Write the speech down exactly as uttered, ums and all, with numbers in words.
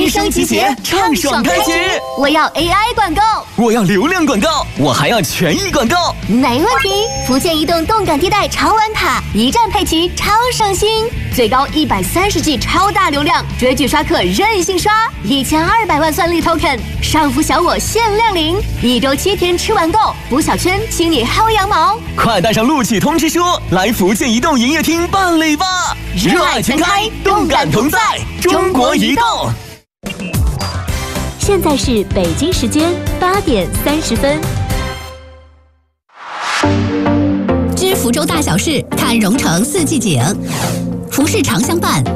人生集结，畅爽开启。 我要 A I 广告， 我要流量广告，我还要权益广告。 没问题。福建移动动感地带超玩卡，一站配齐，超省心，最高一百三十 G 超大流量，追剧刷客任性刷，一千二百万算力 token， 上浮小我限量领，一周七天吃完够，补小圈，请你薅羊毛。 快带上录取通知书，来福建移动营业厅办理吧！热爱全开，动感同在，中国移动。 现在是北京时间八点三十分。 知福州大小事，看蓉城四季景，服饰长相伴。